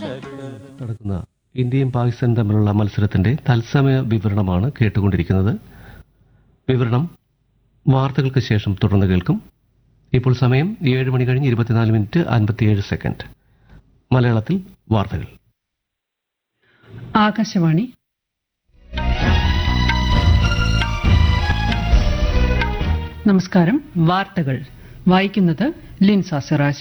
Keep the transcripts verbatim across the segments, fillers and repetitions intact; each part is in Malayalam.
നടക്കുന്ന ഇന്ത്യയും പാകിസ്ഥാനും തമ്മിലുള്ള മത്സരത്തിന്റെ തത്സമയ വിവരണമാണ് കേട്ടുകൊണ്ടിരിക്കുന്നത്. വിവരണം വാർത്തകൾക്ക് ശേഷം തുടർന്ന് കേൾക്കും. ഇപ്പോൾ സമയം ഏഴ് മണി കഴിഞ്ഞ് ഇരുപത്തിനാല് മിനിറ്റ് അൻപത്തിയേഴ് സെക്കൻഡ്. മലയാളത്തിൽ വാർത്തകൾ. ആകാശവാണി. നമസ്കാരം. വാർത്തകൾ വായിക്കുന്നത് ലിൻസ സിറാജ്.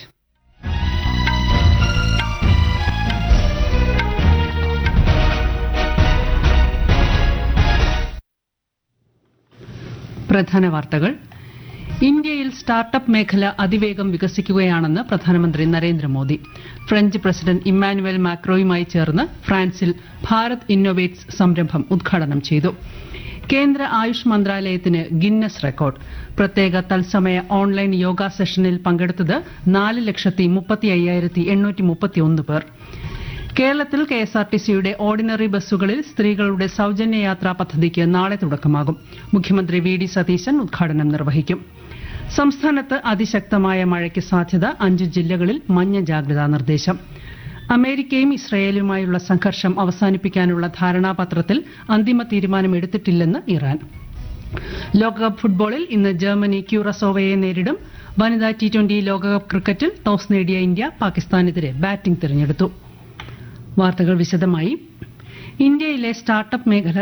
പ്രധാന വാർത്തകൾ. ഇന്ത്യയിൽ സ്റ്റാർട്ടപ്പ് മേഖല അതിവേഗം വികസിക്കുകയാണെന്ന് പ്രധാനമന്ത്രി നരേന്ദ്രമോദി. ഫ്രഞ്ച് പ്രസിഡന്റ് ഇമ്മാനുവൽ മാക്രോയുമായി ചേർന്ന് ഫ്രാൻസിൽ ഭാരത് ഇന്നൊവേറ്റ്സ് സംരംഭം ഉദ്ഘാടനം ചെയ്തു. കേന്ദ്ര ആയുഷ് മന്ത്രാലയത്തിന് ഗിന്നസ് റെക്കോർഡ്. പ്രത്യേക തത്സമയ ഓൺലൈൻ യോഗ സെഷനിൽ പങ്കെടുത്തത് നാല് ലക്ഷത്തി മുപ്പത്തി അയ്യായിരത്തി എണ്ണൂറ്റി മുപ്പത്തിയൊന്ന് പേർ. കേരളത്തിൽ കെ എസ് ആർ ടി സിയുടെ ഓർഡിനറി ബസ്സുകളിൽ സ്ത്രീകളുടെ സൌജന്യ യാത്രാ പദ്ധതിക്ക് നാളെ തുടക്കമാകും. മുഖ്യമന്ത്രി വി ഡി സതീശൻ ഉദ്ഘാടനം നിർവഹിക്കും. സംസ്ഥാനത്ത് അതിശക്തമായ മഴയ്ക്ക് സാധ്യത. അഞ്ച് ജില്ലകളിൽ മഞ്ഞ ജാഗ്രതാ നിർദ്ദേശം. അമേരിക്കയും ഇസ്രയേലുമായുള്ള സംഘർഷം അവസാനിപ്പിക്കാനുള്ള ധാരണാപത്രത്തിൽ അന്തിമ തീരുമാനമെടുത്തിട്ടില്ലെന്ന് ഇറാൻ. ലോകകപ്പ് ഫുട്ബോളിൽ ഇന്ന് ജർമ്മനി ക്യൂറസോവയെ നേരിടും. വനിതാ ടി ട്വന്റി ലോകകപ്പ് ക്രിക്കറ്റിൽ ടോസ് നേടിയ ഇന്ത്യ പാകിസ്ഥാനെതിരെ ബാറ്റിംഗ് തിരഞ്ഞെടുത്തു. വാർത്തകൾ വിശദമായി. ഇന്ത്യയിലെ സ്റ്റാർട്ടപ്പ് മേഖല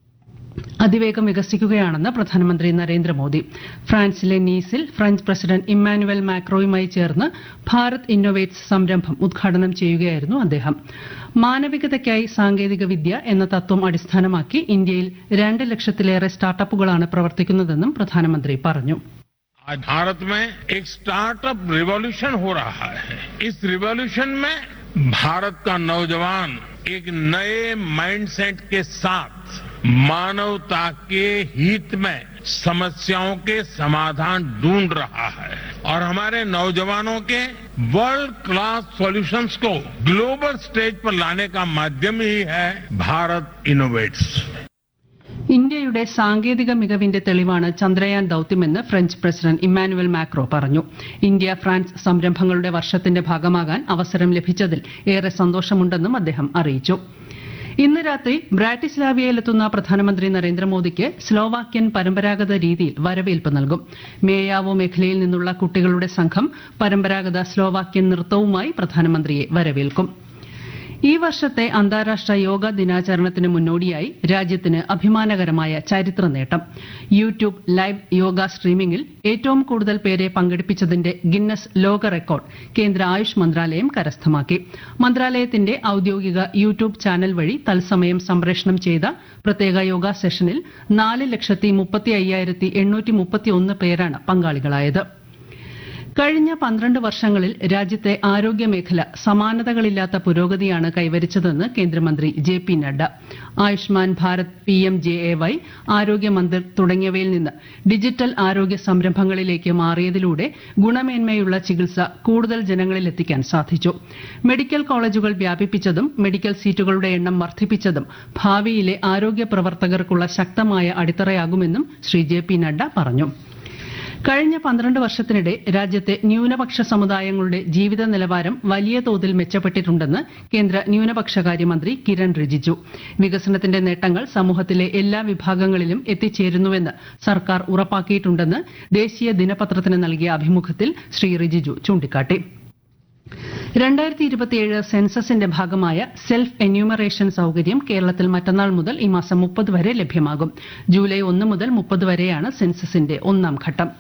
അതിവേഗം വികസിക്കുകയാണെന്ന് പ്രധാനമന്ത്രി നരേന്ദ്രമോദി. ഫ്രാൻസിലെ നീസിൽ ഫ്രഞ്ച് പ്രസിഡന്റ് ഇമ്മാനുവൽ മാക്രോയുമായി ചേർന്ന് ഭാരത് ഇന്നൊവേറ്റ്സ് സംരംഭം ഉദ്ഘാടനം ചെയ്യുകയായിരുന്നു അദ്ദേഹം. മാനവികതയ്ക്കായി സാങ്കേതിക വിദ്യ എന്ന തത്വം അടിസ്ഥാനമാക്കി ഇന്ത്യയിൽ രണ്ട് ലക്ഷത്തിലേറെ സ്റ്റാർട്ടപ്പുകളാണ് പ്രവർത്തിക്കുന്നതെന്നും പ്രധാനമന്ത്രി പറഞ്ഞു. आज भारत में एक स्टार्टअप रिवॉल्यूशन हो रहा है. इस रिवॉल्यूशन में भारत का नौजवान एक नए माइंडसेट के साथ मानवता के हित में समस्याओं के समाधान ढूंढ रहा है और हमारे नौजवानों के वर्ल्ड क्लास सॉल्यूशंस को ग्लोबल स्टेज पर लाने का माध्यम ही है भारत इनोवेट्स. ഇന്ത്യയുടെ സാങ്കേതിക മികവിന്റെ തെളിവാണ് Chandrayaan ദൌത്യമെന്ന് French president Emmanuel macro പറഞ്ഞു. ഇന്ത്യ ഫ്രാൻസ് സംരംഭങ്ങളുടെ വർഷത്തിന്റെ ഭാഗമാകാൻ അവസരം ലഭിച്ചതിൽ ഏറെ സന്തോഷമുണ്ടെന്നും അദ്ദേഹം അറിയിച്ചു. ഇന്ന് രാത്രി ബ്രാറ്റിസ്ലാവിയയിലെത്തുന്ന പ്രധാനമന്ത്രി നരേന്ദ്രമോദിക്ക് സ്ലോവാക്യൻ പരമ്പരാഗത രീതിയിൽ വരവേൽപ്പ് നൽകും. മേയാവോ മേഖലയിൽ നിന്നുള്ള കുട്ടികളുടെ സംഘം പരമ്പരാഗത സ്ലോവാക്യൻ നൃത്തവുമായി പ്രധാനമന്ത്രിയെ വരവേൽക്കും. ഈ വർഷത്തെ അന്താരാഷ്ട്ര യോഗ ദിനാചരണത്തിന് മുന്നോടിയായി രാജ്യത്തിന് അഭിമാനകരമായ ചരിത്ര നേട്ടം. യൂട്യൂബ് ലൈവ് യോഗ സ്ട്രീമിംഗിൽ ഏറ്റവും കൂടുതൽ പേരെ പങ്കെടുപ്പിച്ചതിന്റെ ഗിന്നസ് ലോക റെക്കോർഡ് കേന്ദ്ര ആയുഷ് മന്ത്രാലയം കരസ്ഥമാക്കി. മന്ത്രാലയത്തിന്റെ ഔദ്യോഗിക യൂട്യൂബ് ചാനൽ വഴി തത്സമയം സംപ്രേഷണം ചെയ്ത പ്രത്യേക യോഗ സെഷനിൽ നാല് ലക്ഷത്തി മുപ്പത്തി അയ്യായിരത്തി എണ്ണൂറ്റി മുപ്പത്തിയൊന്ന് പേരാണ് പങ്കാളികളായത്. കഴിഞ്ഞ പന്ത്രണ്ട് വർഷങ്ങളിൽ രാജ്യത്തെ ആരോഗ്യമേഖല സമാനതകളില്ലാത്ത പുരോഗതിയാണ് കൈവരിച്ചതെന്ന് കേന്ദ്രമന്ത്രി J P Nadda. Ayushman Bharat, P M J A Y, ആരോഗ്യ മന്ദിർ തുടങ്ങിയവയിൽ നിന്ന് ഡിജിറ്റൽ ആരോഗ്യ സംരംഭങ്ങളിലേക്ക് മാറിയതിലൂടെ ഗുണമേന്മയുള്ള ചികിത്സ കൂടുതൽ ജനങ്ങളിലെത്തിക്കാൻ സാധിച്ചു. മെഡിക്കൽ കോളേജുകൾ വ്യാപിപ്പിച്ചതും മെഡിക്കൽ സീറ്റുകളുടെ എണ്ണം വർദ്ധിപ്പിച്ചതും ഭാവിയിലെ ആരോഗ്യ പ്രവർത്തകർക്കുള്ള ശക്തമായ അടിത്തറയാകുമെന്നും ശ്രീ ജെ പി നഡ്ഡ പറഞ്ഞു. കഴിഞ്ഞ പന്ത്രണ്ട് വർഷത്തിനിടെ രാജ്യത്തെ ന്യൂനപക്ഷ സമുദായങ്ങളുടെ ജീവിത നിലവാരം വലിയ തോതിൽ മെച്ചപ്പെട്ടിട്ടുണ്ടെന്ന് കേന്ദ്ര ന്യൂനപക്ഷകാര്യമന്ത്രി കിരൺ റിജിജു. വികസനത്തിന്റെ നേട്ടങ്ങൾ സമൂഹത്തിലെ എല്ലാ വിഭാഗങ്ങളിലും എത്തിച്ചേരുന്നുവെന്ന് സർക്കാർ ഉറപ്പാക്കിയിട്ടുണ്ടെന്ന് ദേശീയ ദിനപത്രത്തിന് നൽകിയ അഭിമുഖത്തിൽ ശ്രീ റിജിജു ചൂണ്ടിക്കാട്ടി. രണ്ടായിരത്തി ഇരുപത്തിയേഴ് സെൻസസിന്റെ ഭാഗമായ സെൽഫ് എന്യൂമറേഷൻ സൌകര്യം കേരളത്തിൽ മറ്റന്നാൾ മുതൽ ഈ മാസം മുപ്പത് വരെ ലഭ്യമാകും. ജൂലൈ ഒന്ന് മുതൽ മുപ്പത് വരെയാണ് സെൻസസിന്റെ ഒന്നാം ഘട്ടം.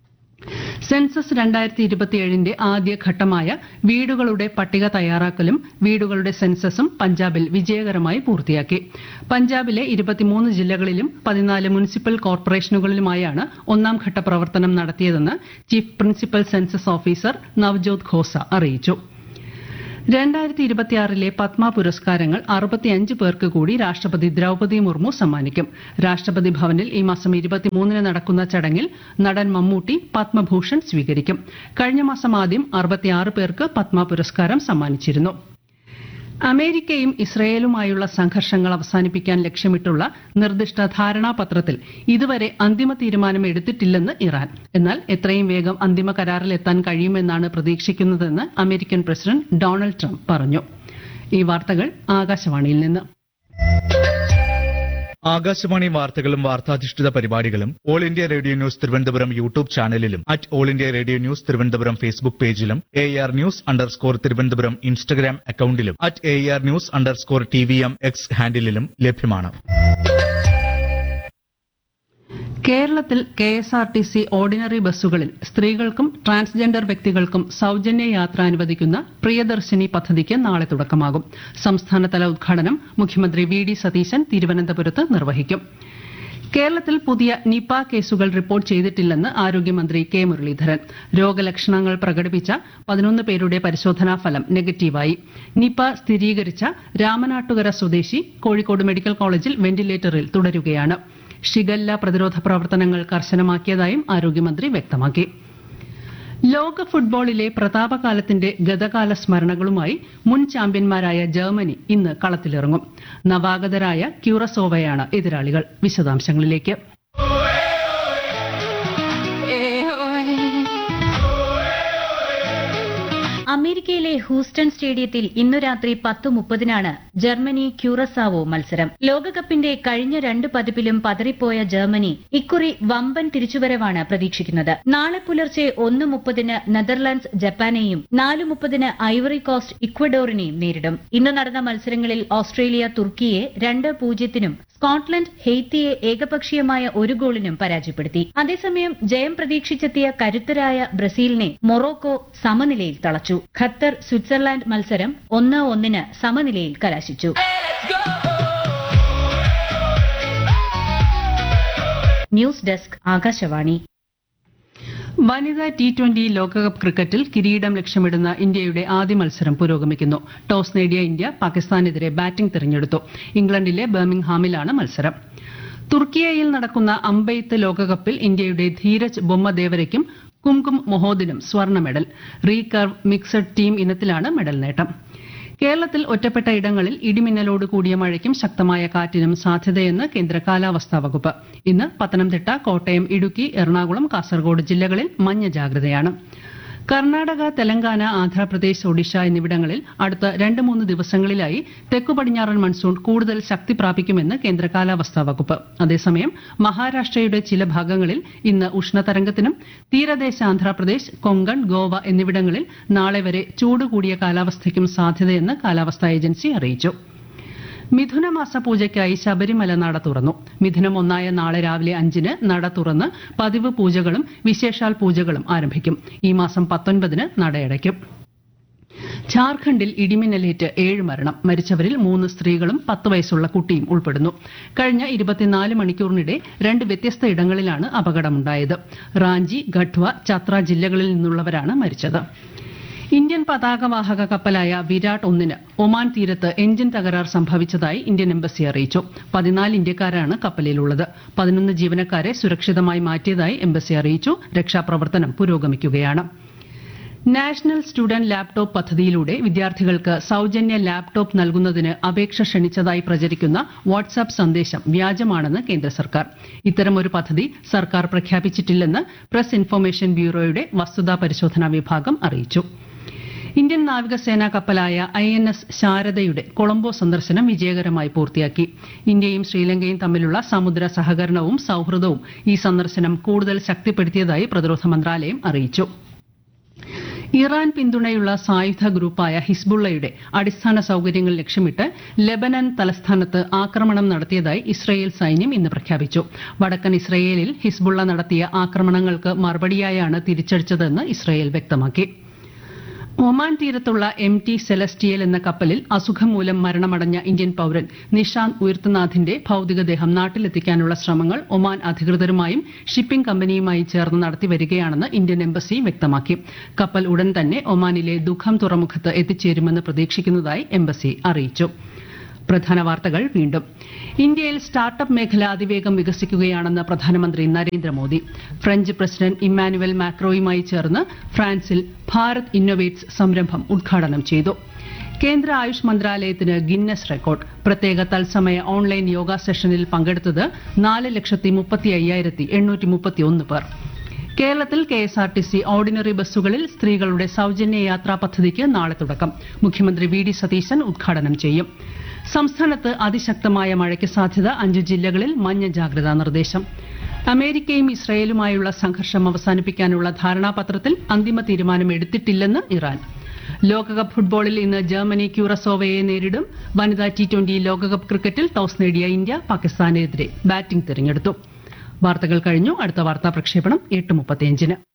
സെൻസസ് രണ്ടായിരത്തി ഇരുപത്തിയേഴിന്റെ ആദ്യഘട്ടമായ വീടുകളുടെ പട്ടിക തയ്യാറാക്കലും വീടുകളുടെ സെൻസസും പഞ്ചാബിൽ വിജയകരമായി പൂർത്തിയാക്കി. പഞ്ചാബിലെ ഇരുപത്തിമൂന്ന് ജില്ലകളിലും പതിനാല് മുനിസിപ്പൽ കോർപ്പറേഷനുകളിലുമായാണ് ഒന്നാം ഘട്ട പ്രവർത്തനം നടത്തിയതെന്ന് chief principal census officer Navjot Khosa അറിയിച്ചു. രണ്ടായിരത്തി ഇരുപത്തിയാറിലെ പത്മ പുരസ്കാരങ്ങൾ അറുപത്തിയഞ്ച് പേർക്ക് കൂടി രാഷ്ട്രപതി ദ്രൌപദി മുർമു സമ്മാനിക്കും. രാഷ്ട്രപതി ഭവനിൽ ഈ മാസം ഇരുപത്തിമൂന്നിന് നടക്കുന്ന ചടങ്ങിൽ നടൻ മമ്മൂട്ടി പത്മഭൂഷൺ സ്വീകരിക്കും. കഴിഞ്ഞ മാസം ആദ്യം അറുപത്തിയാറ് പേർക്ക് പത്മ പുരസ്കാരം സമ്മാനിച്ചിരുന്നു. അമേരിക്കയും ഇസ്രയേലുമായുള്ള സംഘർഷങ്ങൾ അവസാനിപ്പിക്കാൻ ലക്ഷ്യമിട്ടുള്ള നിർദ്ദിഷ്ട ധാരണാപത്രത്തിൽ ഇതുവരെ അന്തിമ തീരുമാനം എടുത്തിട്ടില്ലെന്ന് ഇറാൻ. എന്നാൽ എത്രയും വേഗം അന്തിമ കരാറിലെത്താൻ കഴിയുമെന്നാണ് പ്രതീക്ഷിക്കുന്നതെന്ന് അമേരിക്കൻ പ്രസിഡന്റ് ഡൊണാൾഡ് ട്രംപ് പറഞ്ഞു. ഈ വാർത്തകൾ ആകാശവാണിയിൽ നിന്ന്. ആകാശവാണി വാർത്തകളും വാർത്താധിഷ്ഠിത പരിപാടികളും all India radio news Thiruvananthapuram YouTube ചാനലിലും at all India radio news Thiruvananthapuram Facebook പേജിലും A R news underscore Thiruvananthapuram Instagram അക്കൌണ്ടിലും at A R news underscore T V M X ഹാൻഡിലും ലഭ്യമാണ്. കേരളത്തിൽ K S R T C ordinary ബസ്സുകളിൽ സ്ത്രീകൾക്കും ട്രാൻസ്ജെൻഡർ വ്യക്തികൾക്കും സൌജന്യ യാത്ര അനുവദിക്കുന്ന പ്രിയദർശിനി പദ്ധതിക്ക് നാളെ തുടക്കമാകും. സംസ്ഥാനതല ഉദ്ഘാടനം മുഖ്യമന്ത്രി വി ഡി സതീശൻ തിരുവനന്തപുരത്ത് നിർവഹിക്കും. കേരളത്തിൽ പുതിയ നിപ കേസുകൾ റിപ്പോർട്ട് ചെയ്തിട്ടില്ലെന്ന് ആരോഗ്യമന്ത്രി കെ മുരളീധരൻ. രോഗലക്ഷണങ്ങൾ പ്രകടിപ്പിച്ച പതിനൊന്ന് പേരുടെ പരിശോധനാ ഫലം നെഗറ്റീവായി. നിപ സ്ഥിരീകരിച്ച രാമനാട്ടുകര സ്വദേശി കോഴിക്കോട് മെഡിക്കൽ കോളേജിൽ വെന്റിലേറ്ററിൽ തുടരുകയാണ്. ഷിഗല്ല പ്രതിരോധ പ്രവർത്തനങ്ങൾ കർശനമാക്കിയതായും ആരോഗ്യമന്ത്രി വ്യക്തമാക്കി. ലോക ഫുട്ബോളിലെ പ്രതാപകാലത്തിന്റെ ഗതകാല സ്മരണകളുമായി മുൻ ചാമ്പ്യന്മാരായ ജർമ്മനി ഇന്ന് കളത്തിലിറങ്ങും. നവാഗതരായ ക്യൂറസോവയാണ് എതിരാളികൾ. വിശദാംശങ്ങളിലേക്ക്. അമേരിക്കയിലെ ഹൂസ്റ്റൺ സ്റ്റേഡിയത്തിൽ ഇന്നു രാത്രി പത്ത് മുപ്പതിനാണ് ജർമ്മനി ക്യൂറസാവോ മത്സരം. ലോകകപ്പിന്റെ കഴിഞ്ഞ രണ്ട് പതിപ്പിലും പതറിപ്പോയ ജർമ്മനി ഇക്കുറി വമ്പൻ തിരിച്ചുവരവാണ് പ്രതീക്ഷിക്കുന്നത്. നാളെ പുലർച്ചെ ഒന്ന് മുപ്പതിന് നെതർലാൻഡ്സ് ജപ്പാനെയും നാല് മുപ്പതിന് ഐവറി കോസ്റ്റ് ഇക്വഡോറിനെയും നേരിടും. ഇന്ന് നടന്ന മത്സരങ്ങളിൽ ഓസ്ട്രേലിയ തുർക്കിയെ രണ്ട് പൂജ്യത്തിനും സ്കോട്ട്ലൻഡ് ഹെയ്ത്തിയെ ഏകപക്ഷീയമായ ഒരു ഗോളിനും പരാജയപ്പെടുത്തി. അതേസമയം ജയം പ്രതീക്ഷിച്ചെത്തിയ കരുത്തരായ ബ്രസീലിനെ മൊറോക്കോ സമനിലയിൽ തളച്ചു. ഖത്തർ സ്വിറ്റ്സർലാൻഡ് മത്സരം ഒന്ന് ഒന്നിന് സമനിലയിൽ കലാശിച്ചു. News desk Akashvani. വനിതാ ടി ട്വന്റി ലോകകപ്പ് ക്രിക്കറ്റിൽ കിരീടം ലക്ഷ്യമിടുന്ന ഇന്ത്യയുടെ ആദ്യ മത്സരം പുരോഗമിക്കുന്നു. ടോസ് നേടിയ ഇന്ത്യ പാകിസ്ഥാനെതിരെ ബാറ്റിംഗ് തിരഞ്ഞെടുത്തു. ഇംഗ്ലണ്ടിലെ ബർമിംഗ്ഹാമിലാണ് മത്സരം. തുർക്കിയയിൽ നടക്കുന്ന അമ്പെയ്ത്ത് ലോകകപ്പിൽ ഇന്ത്യയുടെ ധീരജ് ബൊമ്മദേവരയ്ക്കും കുംകും മൊഹോദിനും സ്വർണ്ണ medal. Recurve mixed team ഇനത്തിലാണ് medal നേട്ടം. കേരളത്തിൽ ഒറ്റപ്പെട്ട ഇടങ്ങളിൽ ഇടിമിന്നലോട് കൂടിയ മഴയ്ക്കും ശക്തമായ കാറ്റിനും സാധ്യതയെന്ന് കേന്ദ്ര കാലാവസ്ഥാ വകുപ്പ്. ഇന്ന് പത്തനംതിട്ട, കോട്ടയം, ഇടുക്കി, എറണാകുളം, കാസർഗോഡ് ജില്ലകളിൽ മഞ്ഞ ജാഗ്രതയാണ്. കർണാടക, തെലങ്കാന, ആന്ധ്രാപ്രദേശ്, ഒഡീഷ എന്നിവിടങ്ങളിൽ അടുത്ത രണ്ട് മൂന്ന് ദിവസങ്ങളിലായി തെക്കു പടിഞ്ഞാറൻ മൺസൂൺ കൂടുതൽ ശക്തി പ്രാപിക്കുമെന്ന് കേന്ദ്ര കാലാവസ്ഥാ വകുപ്പ്. അതേസമയം മഹാരാഷ്ട്രയുടെ ചില ഭാഗങ്ങളിൽ ഇന്ന് ഉഷ്ണതരംഗത്തിനും തീരദേശ ആന്ധ്രാപ്രദേശ്, കൊങ്കൺ, ഗോവ എന്നിവിടങ്ങളിൽ നാളെ വരെ ചൂട് കൂടിയ കാലാവസ്ഥയ്ക്കും സാധ്യതയെന്ന് കാലാവസ്ഥാ ഏജൻസി അറിയിച്ചു. മിഥുനമാസ പൂജയ്ക്കായി ശബരിമല നട തുറന്നു. മിഥുനം ഒന്നായ നാളെ രാവിലെ അഞ്ചിന് നട തുറന്ന് പതിവ് പൂജകളും വിശേഷാൽ പൂജകളും ആരംഭിക്കും. ഈ മാസം പത്തൊൻപതിന് നടയടയ്ക്കും. ഝാർഖണ്ഡിൽ ഇടിമിന്നലേറ്റ് ഏഴ് മരണം. മരിച്ചവരിൽ മൂന്ന് സ്ത്രീകളും പത്ത് വയസ്സുള്ള കുട്ടിയും ഉൾപ്പെടുന്നു. കഴിഞ്ഞ ഇരുപത്തിനാല് മണിക്കൂറിനിടെ രണ്ട് വ്യത്യസ്ത ഇടങ്ങളിലാണ് അപകടമുണ്ടായത്. റാഞ്ചി, ഗഡ്വ, ചത്ര ജില്ലകളിൽ നിന്നുള്ളവരാണ് മരിച്ചത്. ഇന്ത്യൻ പതാകവാഹക കപ്പലായ വിരാട് ഒന്നിന് ഒമാൻ തീരത്ത് എഞ്ചിൻ തകരാർ സംഭവിച്ചതായി ഇന്ത്യൻ എംബസി അറിയിച്ചു. പതിനാല് ഇന്ത്യക്കാരാണ് കപ്പലിലുള്ളത്. പതിനൊന്ന് ജീവനക്കാരെ സുരക്ഷിതമായി മാറ്റിയതായി എംബസി അറിയിച്ചു. രക്ഷാപ്രവർത്തനം പുരോഗമിക്കുകയാണ്. നാഷണൽ സ്റ്റുഡന്റ് ലാപ്ടോപ്പ് പദ്ധതിയിലൂടെ വിദ്യാർത്ഥികൾക്ക് സൌജന്യ ലാപ്ടോപ്പ് നൽകുന്നതിന് അപേക്ഷ ക്ഷണിച്ചതായി പ്രചരിക്കുന്ന വാട്സ്ആപ്പ് സന്ദേശം വ്യാജമാണെന്ന് കേന്ദ്ര സർക്കാർ. ഇത്തരമൊരു പദ്ധതി സർക്കാർ പ്രഖ്യാപിച്ചിട്ടില്ലെന്ന് പ്രസ് ഇൻഫർമേഷൻ ബ്യൂറോയുടെ വസ്തുതാ പരിശോധനാ വിഭാഗം അറിയിച്ചു. ഇന്ത്യൻ നാവികസേനാ കപ്പലായ ഐ എൻ എസ് ശാരദയുടെ കൊളംബോ സന്ദർശനം വിജയകരമായി പൂർത്തിയാക്കി. ഇന്ത്യയും ശ്രീലങ്കയും തമ്മിലുള്ള സമുദ്ര സഹകരണവും സൌഹൃദവും ഈ സന്ദർശനം കൂടുതൽ ശക്തിപ്പെടുത്തിയതായി പ്രതിരോധ മന്ത്രാലയം അറിയിച്ചു. ഇറാൻ പിന്തുണയുള്ള സായുധ ഗ്രൂപ്പായ ഹിസ്ബുള്ളയുടെ അടിസ്ഥാന സൌകര്യങ്ങൾ ലക്ഷ്യമിട്ട് ലെബനൻ തലസ്ഥാനത്ത് ആക്രമണം നടത്തിയതായി ഇസ്രയേൽ സൈന്യം ഇന്ന് പ്രഖ്യാപിച്ചു. വടക്കൻ ഇസ്രയേലിൽ ഹിസ്ബുള്ള നടത്തിയ ആക്രമണങ്ങൾക്ക് മറുപടിയായാണ് തിരിച്ചടിച്ചതെന്ന് ഇസ്രയേൽ വ്യക്തമാക്കി. ഒമാൻ തീരത്തുള്ള എം ടി സെലസ്റ്റിയൽ എന്ന കപ്പലിൽ അസുഖം മൂലം മരണമടഞ്ഞ ഇന്ത്യൻ പൌരൻ നിഷാന്ത് ഉയർത്തനാഥിന്റെ ഭൌതികദേഹം നാട്ടിലെത്തിക്കാനുള്ള ശ്രമങ്ങൾ ഒമാൻ അധികൃതരുമായും ഷിപ്പിംഗ് കമ്പനിയുമായി ചേർന്ന് നടത്തിവരികയാണെന്ന് ഇന്ത്യൻ എംബസി വ്യക്തമാക്കി. കപ്പൽ ഉടൻ തന്നെ ഒമാനിലെ ദുഖം തുറമുഖത്ത് എത്തിച്ചേരുമെന്ന് പ്രതീക്ഷിക്കുന്നതായി എംബസി അറിയിച്ചു. പ്രധാന വാർത്തകൾ വീണ്ടും. ഇന്ത്യയിൽ സ്റ്റാർട്ടപ്പ് മേഖല അതിവേഗം വികസിക്കുകയാണെന്ന് പ്രധാനമന്ത്രി നരേന്ദ്രമോദി. ഫ്രഞ്ച് പ്രസിഡന്റ് ഇമ്മാനുവൽ മാക്രോയുമായി ചേർന്ന് ഫ്രാൻസിൽ ഭാരത് ഇന്നൊവേറ്റ്സ് സംരംഭം ഉദ്ഘാടനം ചെയ്തു. കേന്ദ്ര ആയുഷ് മന്ത്രാലയത്തിന് ഗിന്നസ് റെക്കോർഡ്. പ്രത്യേക തത്സമയ ഓൺലൈൻ യോഗ സെഷനിൽ പങ്കെടുത്തത് നാല് ലക്ഷത്തി മുപ്പത്തി അയ്യായിരത്തി എണ്ണൂറ്റി മുപ്പത്തി ഒന്ന് പേർ. കേരളത്തിൽ K S R T C ordinary ബസ്സുകളിൽ സ്ത്രീകളുടെ സൌജന്യ യാത്രാ പദ്ധതിക്ക് നാളെ തുടക്കം. മുഖ്യമന്ത്രി വി ഡി സതീശൻ ഉദ്ഘാടനം ചെയ്യും. സംസ്ഥാനത്ത് അതിശക്തമായ മഴയ്ക്ക് സാധ്യത. അഞ്ചു ജില്ലകളിൽ മഞ്ഞ ജാഗ്രതാ നിർദ്ദേശം. അമേരിക്കയും ഇസ്രയേലുമായുള്ള സംഘർഷം അവസാനിപ്പിക്കാനുള്ള ധാരണാപത്രത്തിൽ അന്തിമ തീരുമാനം എടുത്തിട്ടില്ലെന്ന് ഇറാൻ. ലോകകപ്പ് ഫുട്ബോളിൽ ഇന്ന് ജർമ്മനി ക്യൂറസോവയെ നേരിടും. വനിതാ ടി ട്വന്റി ലോകകപ്പ് ക്രിക്കറ്റിൽ ടോസ് നേടിയ ഇന്ത്യ പാകിസ്ഥാനെതിരെ ബാറ്റിംഗ് തിരഞ്ഞെടുത്തു. വാർത്തകൾ കഴിഞ്ഞു. അടുത്ത വാർത്താ പ്രക്ഷേപണം എട്ട് മുപ്പത്തിയഞ്ചിന്.